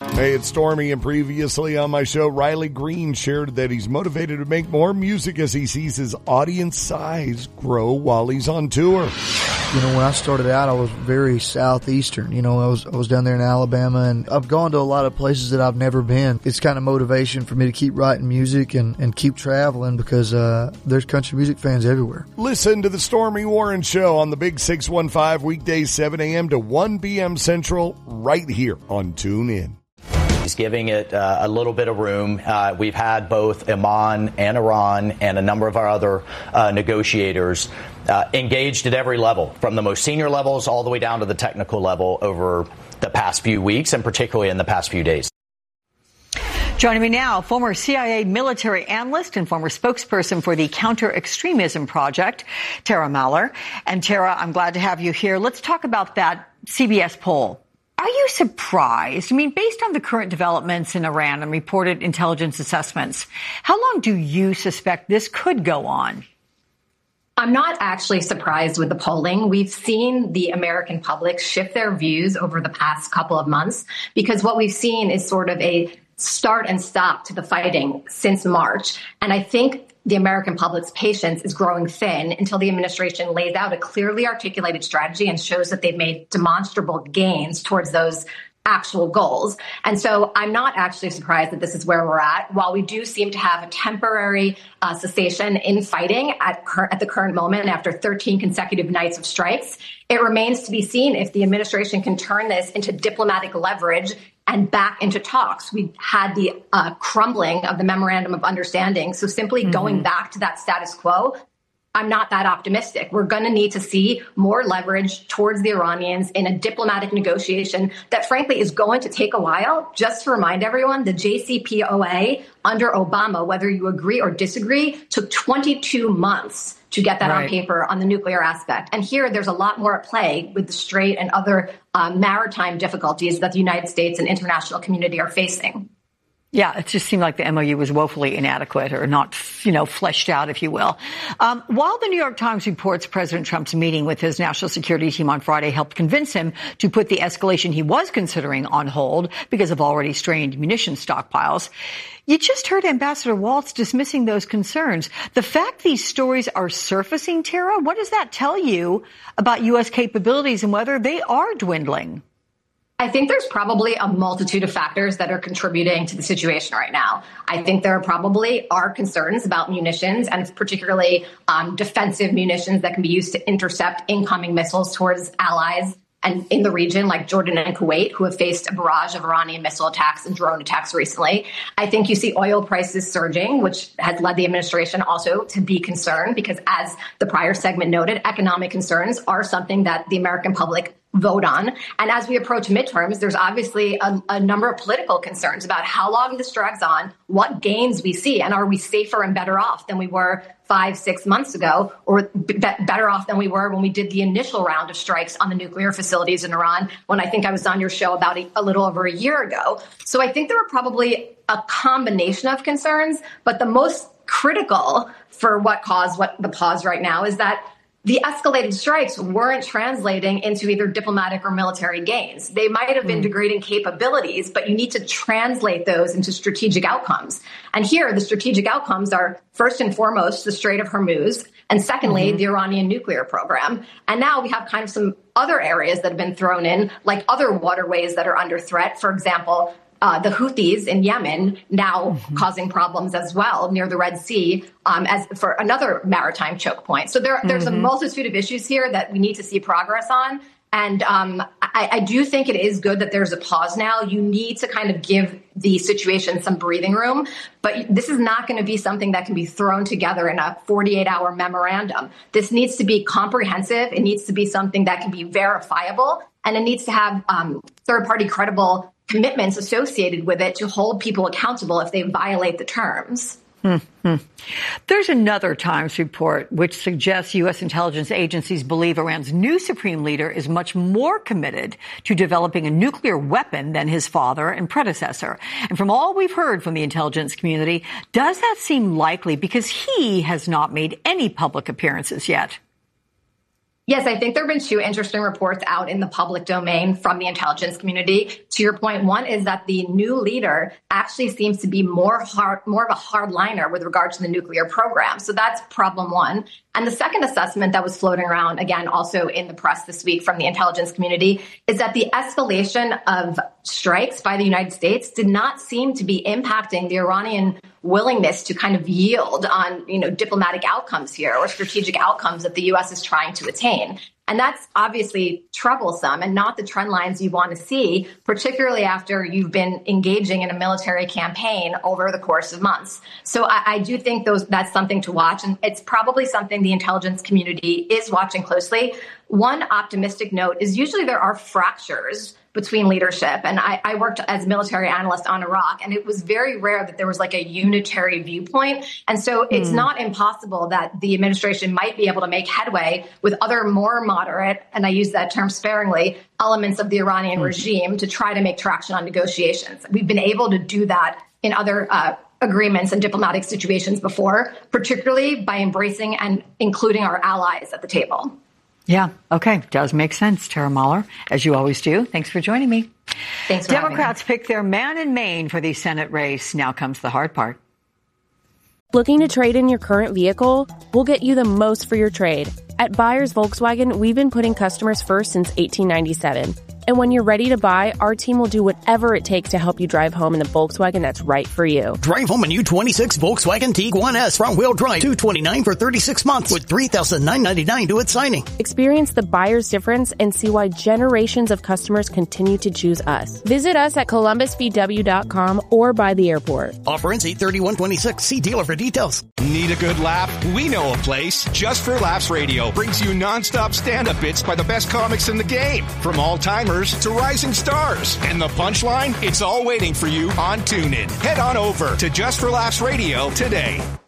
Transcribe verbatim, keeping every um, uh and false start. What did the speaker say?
Hey, it's Stormy, and previously on my show, Riley Green shared that he's motivated to make more music as he sees his audience size grow while he's on tour. You know, when I started out, I was very southeastern. You know, I was I was down there in Alabama, and I've gone to a lot of places that I've never been. It's kind of motivation for me to keep writing music and, and keep traveling because uh, there's country music fans everywhere. Listen to the Stormy Warren Show on the Big six one five, weekdays seven a.m. to one p.m. Central, right here on TuneIn. He's giving it uh, a little bit of room. Uh, we've had both Iman and Iran and a number of our other uh, negotiators uh, engaged at every level, from the most senior levels all the way down to the technical level over the past few weeks, and particularly in the past few days. Joining me now, former C I A military analyst and former spokesperson for the Counter-Extremism Project, Tara Maller. And Tara, I'm glad to have you here. Let's talk about that C B S poll. Are you surprised? I mean, based on the current developments in Iran and reported intelligence assessments, how long do you suspect this could go on? I'm not actually surprised with the polling. We've seen the American public shift their views over the past couple of months because what we've seen is sort of a start and stop to the fighting since March. And I think the American public's patience is growing thin until the administration lays out a clearly articulated strategy and shows that they've made demonstrable gains towards those actual goals. And so I'm not actually surprised that this is where we're at. While we do seem to have a temporary uh, cessation in fighting at, cur- at the current moment after thirteen consecutive nights of strikes, it remains to be seen if the administration can turn this into diplomatic leverage and back into talks. We had the uh, crumbling of the Memorandum of Understanding. So simply mm-hmm. going back to that status quo, I'm not that optimistic. We're going to need to see more leverage towards the Iranians in a diplomatic negotiation that, frankly, is going to take a while. Just to remind everyone, the J C P O A under Obama, whether you agree or disagree, took twenty-two months to get that right on paper on the nuclear aspect. And here there's a lot more at play with the Strait and other uh, maritime difficulties that the United States and international community are facing. Yeah, it just seemed like the M O U was woefully inadequate or not, you know, fleshed out, if you will. Um, while the New York Times reports President Trump's meeting with his national security team on Friday helped convince him to put the escalation he was considering on hold because of already strained munitions stockpiles, you just heard Ambassador Waltz dismissing those concerns. The fact these stories are surfacing, Tara, what does that tell you about U S capabilities and whether they are dwindling? I think there's probably a multitude of factors that are contributing to the situation right now. I think there probably are concerns about munitions, and particularly um, defensive munitions that can be used to intercept incoming missiles towards allies and in the region, like Jordan and Kuwait, who have faced a barrage of Iranian missile attacks and drone attacks recently. I think you see oil prices surging, which has led the administration also to be concerned because, as the prior segment noted, economic concerns are something that the American public vote on. And as we approach midterms, there's obviously a, a number of political concerns about how long this drags on, what gains we see, and are we safer and better off than we were five, six months ago, or b- better off than we were when we did the initial round of strikes on the nuclear facilities in Iran, when I think I was on your show about a, a little over a year ago. So I think there are probably a combination of concerns, but the most critical for what caused what the pause right now is that the escalated strikes weren't translating into either diplomatic or military gains. They might have been degrading capabilities, but you need to translate those into strategic outcomes. And here, the strategic outcomes are, first and foremost, the Strait of Hormuz, and secondly, mm-hmm. the Iranian nuclear program. And now we have kind of some other areas that have been thrown in, like other waterways that are under threat. For example, Uh, the Houthis in Yemen now mm-hmm. causing problems as well near the Red Sea um, as for another maritime choke point. So there, there's mm-hmm. a multitude of issues here that we need to see progress on. And um, I, I do think it is good that there's a pause now. You need to kind of give the situation some breathing room. But this is not going to be something that can be thrown together in a forty-eight hour memorandum. This needs to be comprehensive. It needs to be something that can be verifiable. And it needs to have um, third-party credible commitments associated with it to hold people accountable if they violate the terms. Mm-hmm. There's another Times report which suggests U S intelligence agencies believe Iran's new supreme leader is much more committed to developing a nuclear weapon than his father and predecessor. And from all we've heard from the intelligence community, does that seem likely? Because he has not made any public appearances yet. Yes, I think there have been two interesting reports out in the public domain from the intelligence community. To your point, one is that the new leader actually seems to be more hard, more of a hardliner with regard to the nuclear program. So that's problem one. And the second assessment that was floating around, again, also in the press this week from the intelligence community, is that the escalation of strikes by the United States did not seem to be impacting the Iranian willingness to kind of yield on, you know, diplomatic outcomes here or strategic outcomes that the U S is trying to attain. And that's obviously troublesome and not the trend lines you want to see, particularly after you've been engaging in a military campaign over the course of months. So I, I do think those that's something to watch. And it's probably something the intelligence community is watching closely. One optimistic note is usually there are fractures between leadership. And I, I worked as a military analyst on Iraq, and it was very rare that there was like a unitary viewpoint. And so it's mm. not impossible that the administration might be able to make headway with other more moderate, and I use that term sparingly, elements of the Iranian mm. regime to try to make traction on negotiations. We've been able to do that in other uh, agreements and diplomatic situations before, particularly by embracing and including our allies at the table. Yeah. Okay. Does make sense. Tara Mahler, as you always do. Thanks for joining me. Thanks for Democrats pick their man in Maine for the Senate race. Now comes the hard part. Looking to trade in your current vehicle? We'll get you the most for your trade. At Buyers Volkswagen, we've been putting customers first since eighteen ninety-seven. And when you're ready to buy, our team will do whatever it takes to help you drive home in the Volkswagen that's right for you. Drive home a new twenty-six Volkswagen Tiguan S front-wheel drive, two hundred twenty-nine dollars for thirty-six months with three thousand nine hundred ninety-nine dollars due at signing. Experience the buyer's difference and see why generations of customers continue to choose us. Visit us at columbus v w dot com or by the airport. Offer ends eight thirty-one twenty-six. See dealer for details. Need a good laugh? We know a place. Just for Laughs Radio brings you nonstop stand-up bits by the best comics in the game, from all-timers to rising stars. And the punchline? It's all waiting for you on TuneIn. Head on over to Just for Laughs Radio today.